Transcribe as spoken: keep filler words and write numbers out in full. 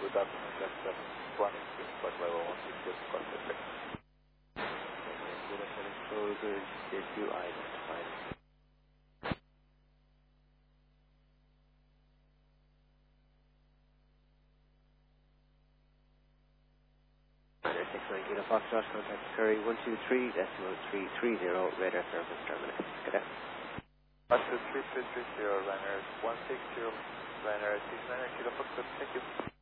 good afternoon, Lester. one eighteen, but level one six zero, contact. Good afternoon, Explorers, J Q identified. six nine Kilo Foxtrot, contact Curry one two three, decimal three three zero, radar service terminal. Good day. one two three three three zero, runner one six zero, runner six nine Kilo Foxtrot, thank you.